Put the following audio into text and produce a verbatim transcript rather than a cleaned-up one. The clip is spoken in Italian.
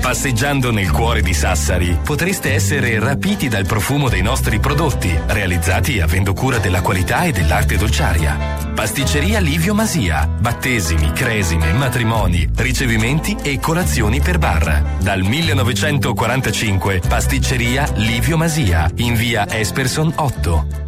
Passeggiando nel cuore di Sassari potreste essere rapiti dal profumo dei nostri prodotti, realizzati avendo cura della qualità e dell'arte dolciaria. Pasticceria Livio Masia, battesimi, cresime, matrimoni, ricevimenti e colazioni per bar. Dal millenovecentoquarantacinque Pasticceria Livio Masia, in via Esperson otto.